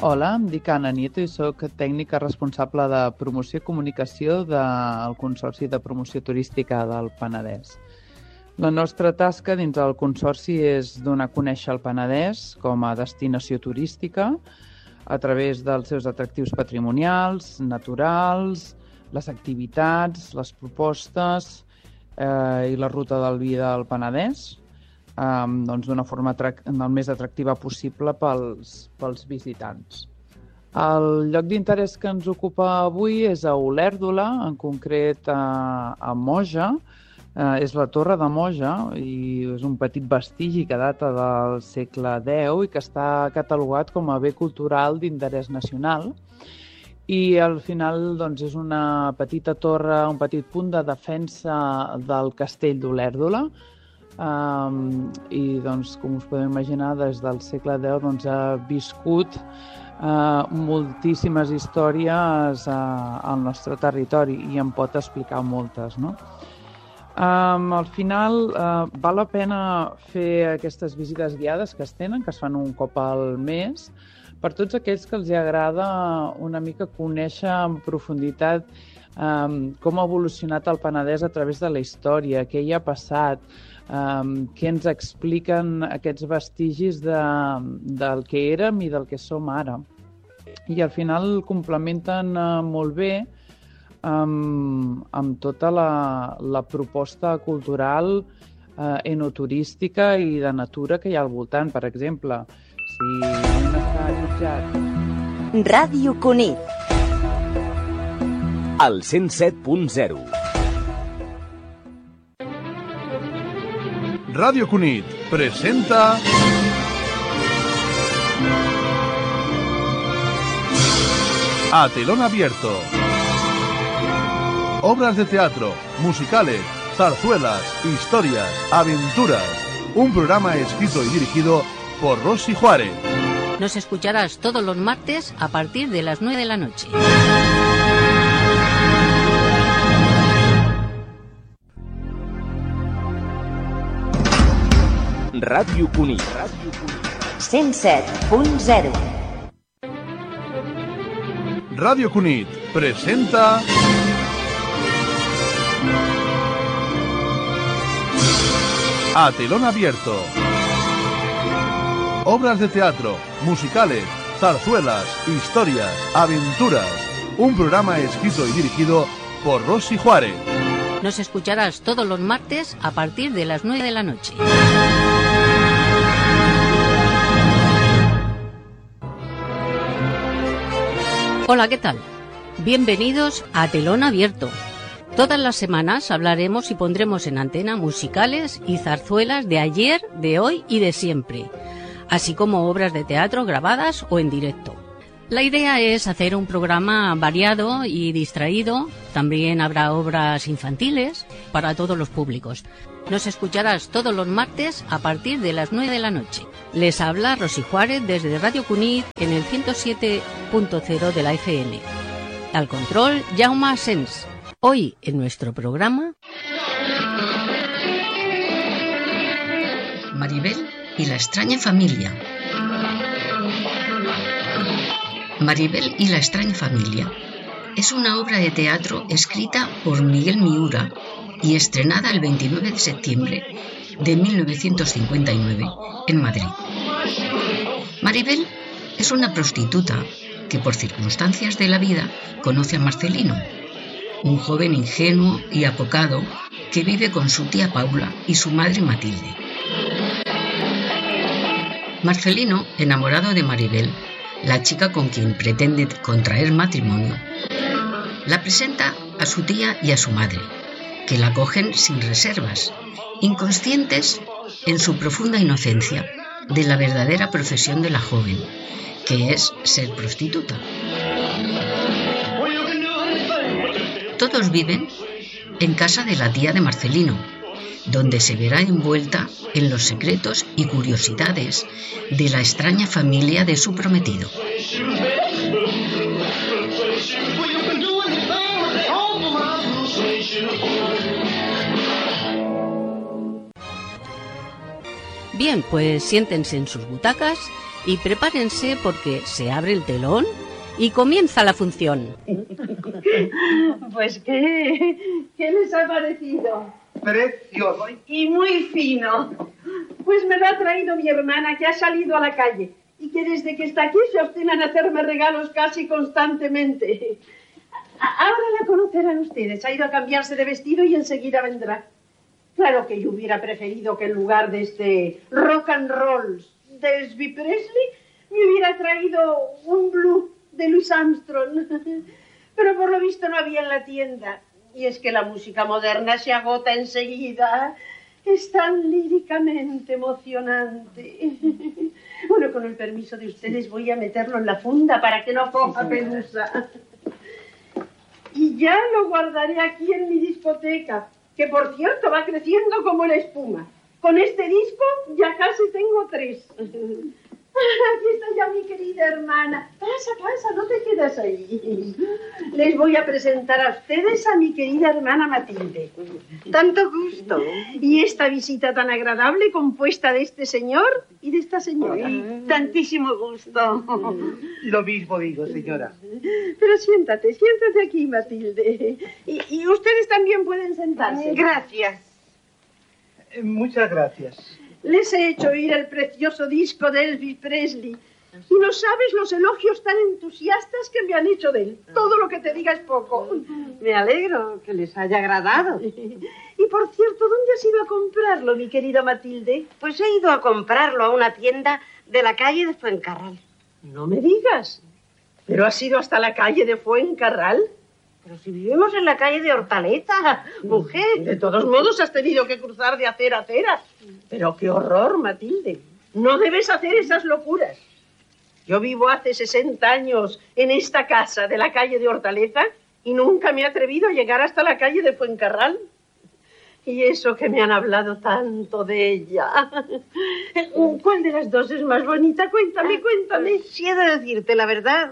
Hola, em dic Anna Nieto i soc tècnica responsable de promoció i comunicació del Consorci de Promoció Turística del Penedès. La nostra tasca dins del Consorci és donar a conèixer el Penedès com a destinació turística a través dels seus atractius patrimonials, naturals, les activitats, les propostes i la ruta del vi del Penedès, d'una forma el més atractiva possible pels visitants. El lloc d'interès que ens ocupa avui és a Olèrdola, en concret a Moja. És la Torre de Moja i és un petit vestigi que data del segle X i que està catalogat com a bé cultural d'interès nacional. I al final és una petita torre, un petit punt de defensa del castell d'Olèrdola. I com us podeu imaginar, des del segle X ha viscut moltíssimes històries al nostre territori i en pot explicar moltes, no? Al final val la pena fer aquestes visites guiades que es tenen, que es fan un cop al mes, per tots aquells que els agrada una mica conèixer en profunditat com ha evolucionat el Penedès a través de la història, què hi ha passat, què ens expliquen aquests vestigis del que érem i del que som ara. I al final complementen molt bé amb tota la proposta cultural, enoturística i de natura que hi ha al voltant. Per exemple, si un està allotjat... Ràdio Cunit. Al 107.0. Ràdio Cunit presenta... A telón abierto. Obras de teatro, musicales, zarzuelas, historias, aventuras. Un programa escrito y dirigido por Rosy Juárez. Nos escucharás todos los martes a partir de las 9 de la noche. Ràdio Cunit. 107.0. Ràdio Cunit presenta... A telón abierto. Obras de teatro, musicales, zarzuelas, historias, aventuras. Un programa escrito y dirigido por Rosy Juárez. Nos escucharás todos los martes a partir de las 9 de la noche. Hola, ¿qué tal? Bienvenidos a Telón Abierto. Todas las semanas hablaremos y pondremos en antena musicales y zarzuelas de ayer, de hoy y de siempre, así como obras de teatro grabadas o en directo. La idea es hacer un programa variado y distraído. También habrá obras infantiles para todos los públicos. Nos escucharás todos los martes a partir de las 9 de la noche. Les habla Rosy Juárez desde Radio Cunit en el 107.0 de la FM. Al control, Jaume Asens. Hoy en nuestro programa... Maribel y la extraña familia. Maribel y la extraña familia es una obra de teatro escrita por Miguel Miura y estrenada el 29 de septiembre de 1959 en Madrid. Maribel es una prostituta que por circunstancias de la vida conoce a Marcelino, un joven ingenuo y apocado que vive con su tía Paula y su madre Matilde. Marcelino, enamorado de Maribel, la chica con quien pretende contraer matrimonio, la presenta a su tía y a su madre, que la acogen sin reservas, inconscientes en su profunda inocencia de la verdadera profesión de la joven, que es ser prostituta. Todos viven en casa de la tía de Marcelino, donde se verá envuelta en los secretos y curiosidades de la extraña familia de su prometido. Bien, pues siéntense en sus butacas Y prepárense porque se abre el telón y comienza la función. Pues, ¿qué les ha parecido? Precioso. Y muy fino. Pues me lo ha traído mi hermana, que ha salido a la calle y que desde que está aquí se obstina en hacerme regalos casi constantemente. Ahora la conocerán ustedes. Ha ido a cambiarse de vestido y enseguida vendrá. Claro que yo hubiera preferido que en lugar de este rock and roll de Elvis Presley me hubiera traído un blue de Louis Armstrong. Pero por lo visto no había en la tienda. Y es que la música moderna se agota enseguida. Es tan líricamente emocionante. Bueno, con el permiso de ustedes voy a meterlo en la funda para que no coja pelusa. Y ya lo guardaré aquí en mi discoteca, que por cierto va creciendo como la espuma. Con este disco ya casi tengo 3. Aquí está ya mi querida hermana. Pasa, no te quedas ahí. Les voy a presentar a ustedes a mi querida hermana Matilde. Tanto gusto. Y esta visita tan agradable compuesta de este señor y de esta señora. Tantísimo gusto. Lo mismo digo, señora. Pero siéntate aquí, Matilde. Y ustedes también pueden sentarse. Gracias. Muchas gracias. Les he hecho oír el precioso disco de Elvis Presley. Y no sabes los elogios tan entusiastas que me han hecho de él. Todo lo que te diga es poco. Me alegro que les haya agradado. Y por cierto, ¿dónde has ido a comprarlo, mi querida Matilde? Pues he ido a comprarlo a una tienda de la calle de Fuencarral. No me digas. ¿Pero has ido hasta la calle de Fuencarral? Pero si vivimos en la calle de Hortaleza, mujer. De todos modos has tenido que cruzar de acera a acera. Pero qué horror, Matilde. No debes hacer esas locuras. Yo vivo hace 60 años en esta casa de la calle de Hortaleza y nunca me he atrevido a llegar hasta la calle de Fuencarral. Y eso que me han hablado tanto de ella. ¿Cuál de las dos es más bonita? Cuéntame. Si he de decirte la verdad,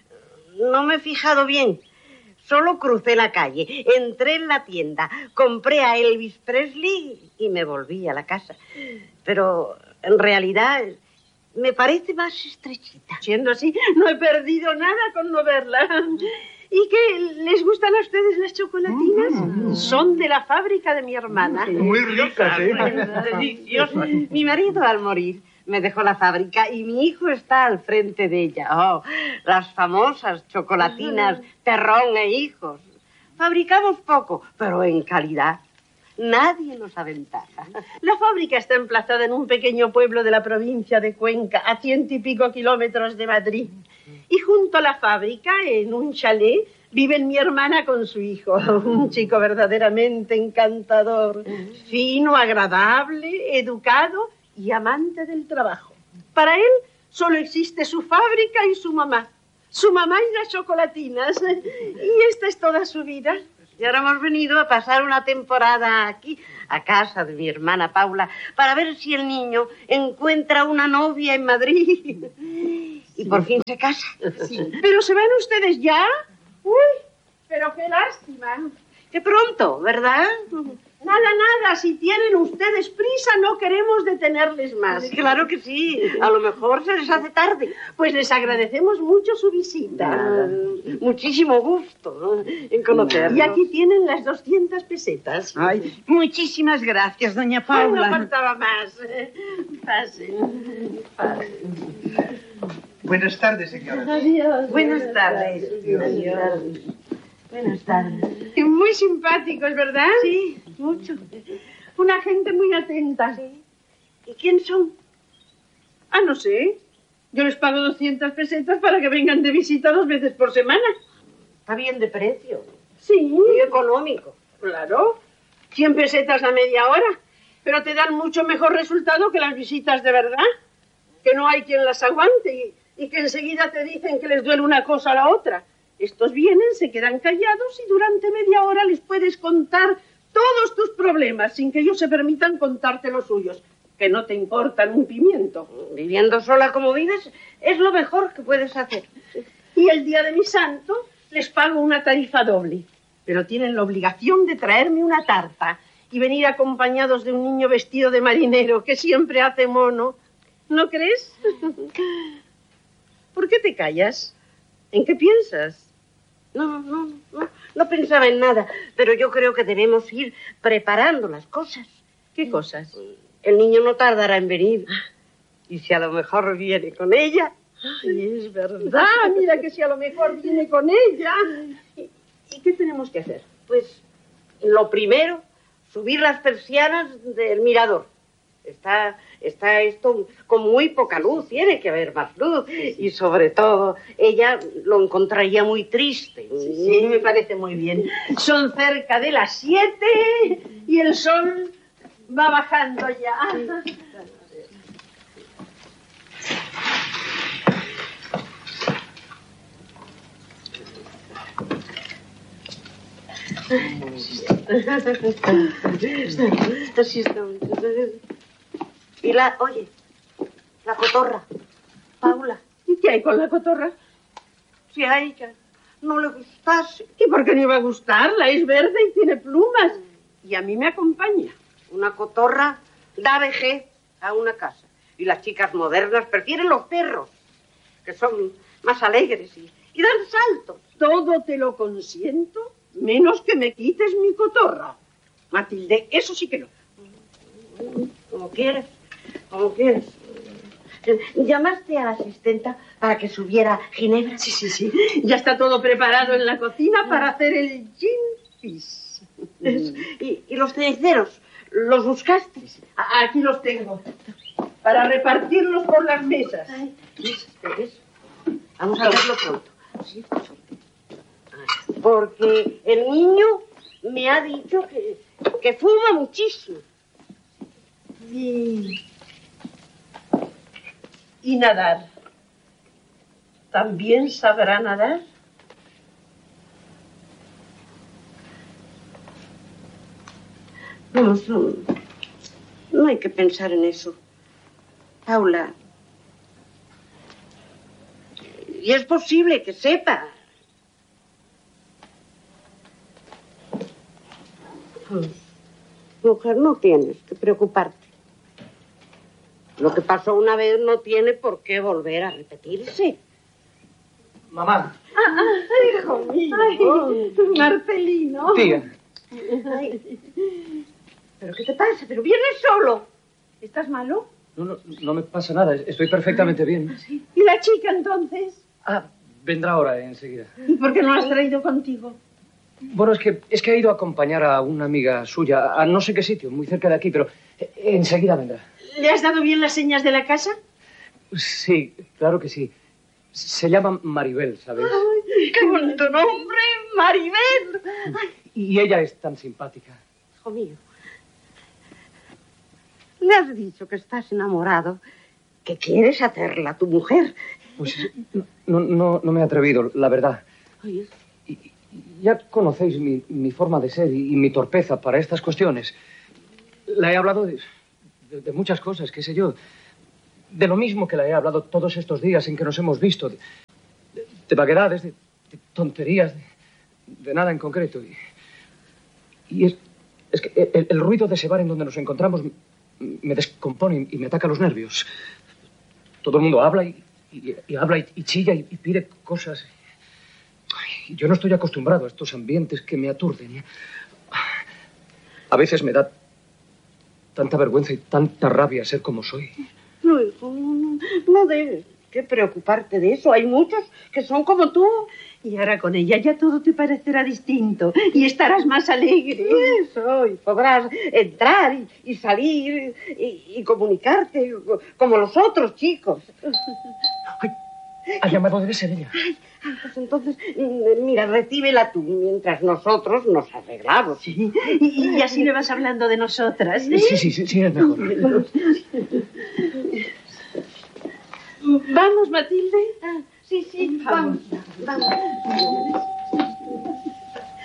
no me he fijado bien. Solo crucé la calle, entré en la tienda, compré a Elvis Presley y me volví a la casa. Pero en realidad me parece más estrechita. Siendo así, no he perdido nada con no verla. ¿Y qué? ¿Les gustan a ustedes las chocolatinas? Son de la fábrica de mi hermana. Muy ricas, ¿eh? Deliciosas. Mi marido al morir me dejó la fábrica y mi hijo está al frente de ella. Oh, las famosas chocolatinas Terrón e Hijos. Fabricamos poco, pero en calidad. Nadie nos aventaja. La fábrica está emplazada en un pequeño pueblo de la provincia de Cuenca, a 100 y pico kilómetros de Madrid. Y junto a la fábrica, en un chalet, viven mi hermana con su hijo. Un chico verdaderamente encantador, fino, agradable, educado y amante del trabajo. Para él solo existe su fábrica y su mamá. Su mamá y las chocolatinas. Y esta es toda su vida. Y ahora hemos venido a pasar una temporada aquí, a casa de mi hermana Paula, para ver si el niño encuentra una novia en Madrid. Y por fin se casa. Sí. ¿Pero se van ustedes ya? Uy, pero qué lástima. Qué pronto, ¿verdad? Nada, si tienen ustedes prisa no queremos detenerles más. Claro que sí, a lo mejor se les hace tarde. Pues les agradecemos mucho su visita. Muchísimo gusto en conocerlos. Y aquí tienen las 200 pesetas. Ay, muchísimas gracias, doña Paula. No faltaba más. Pasen. Buenas tardes, señora. Adiós. Buenas tardes. Adiós. Buenas tardes. Muy simpáticos, ¿verdad? Sí, mucho. Una gente muy atenta. Sí. ¿Y quién son? No sé. Yo les pago 200 pesetas para que vengan de visita 2 veces por semana. Está bien de precio. Sí. Muy económico. Claro. 100 pesetas a media hora. Pero te dan mucho mejor resultado que las visitas de verdad. Que no hay quien las aguante y que enseguida te dicen que les duele una cosa a la otra. Estos vienen, se quedan callados y durante media hora les puedes contar todos tus problemas sin que ellos se permitan contarte los suyos, que no te importan un pimiento. Viviendo sola como vives es lo mejor que puedes hacer. Y el día de mi santo les pago una tarifa doble, pero tienen la obligación de traerme una tarta y venir acompañados de un niño vestido de marinero que siempre hace mono. ¿No crees? ¿Por qué te callas? ¿En qué piensas? No pensaba en nada, pero yo creo que debemos ir preparando las cosas. ¿Qué cosas? El niño no tardará en venir. Y si a lo mejor viene con ella... Ay, es verdad, mira que si a lo mejor viene con ella. ¿Y qué tenemos que hacer? Pues lo primero, subir las persianas del mirador. Está esto con muy poca luz, tiene que haber más luz. Y sobre todo, ella lo encontraría muy triste. Sí, me parece muy bien. Son cerca de las 7 y el sol va bajando ya. Así está. Y oye, la cotorra, Paula. ¿Y qué hay con la cotorra? Si a ella no le gustase. ¿Y por qué no iba a gustarla? Es verde y tiene plumas. Y a mí me acompaña. Una cotorra da vejez a una casa. Y las chicas modernas prefieren los perros, que son más alegres y dan saltos. Todo te lo consiento, menos que me quites mi cotorra. Matilde, eso sí que no. Como quieres. ¿Llamaste a la asistenta para que subiera ginebra? Sí. Ya está todo preparado en la cocina para hacer el gin fizz. ¿Y los ceniceros? ¿Los buscaste? Aquí los tengo. Para repartirlos por las mesas. ¿Ves? Vamos a verlo pronto. Sí. Porque el niño me ha dicho que fuma muchísimo. Y nadar. ¿También sabrá nadar? No hay que pensar en eso. Paula. Y es posible que sepa. Mujer, no tienes que preocuparte. Lo que pasó una vez no tiene por qué volver a repetirse. Mamá. Hijo mío. Marcelino. Tía. ¿Pero qué te pasa? ¿Pero vienes solo? ¿Estás malo? No me pasa nada. Estoy perfectamente bien. ¿Y la chica entonces? Vendrá ahora enseguida. ¿Y por qué no la has traído contigo? Bueno, es que he ido a acompañar a una amiga suya a no sé qué sitio, muy cerca de aquí, pero enseguida vendrá. ¿Le has dado bien las señas de la casa? Sí, claro que sí. Se llama Maribel, ¿sabes? ¡Ay, qué bonito nombre! ¡Maribel! Ay. Y ella es tan simpática. Hijo mío, le has dicho que estás enamorado, que quieres hacerla tu mujer. Pues no me he atrevido, la verdad. Oye. Ya conocéis mi forma de ser y mi torpeza para estas cuestiones. La he hablado de muchas cosas, qué sé yo. De lo mismo que la he hablado todos estos días en que nos hemos visto. De vaguedades, de tonterías, de nada en concreto. Y es que el ruido de ese bar en donde nos encontramos me descompone y me ataca los nervios. Todo el mundo habla y habla y chilla y pide cosas. Yo no estoy acostumbrado a estos ambientes que me aturden. A veces me da tanta vergüenza y tanta rabia ser como soy. No, hijo, no debes que preocuparte de eso. Hay muchos que son como tú. Y ahora con ella ya todo te parecerá distinto y estarás más alegre. Eso, y podrás entrar y salir y comunicarte como los otros chicos. Ay, ha llamado, debe ser ella. Pues entonces, mira, recíbela tú mientras nosotros nos arreglamos. Sí, y así le vas hablando de nosotras. Sí, es mejor. ¿Vamos, Matilde? Sí, vamos.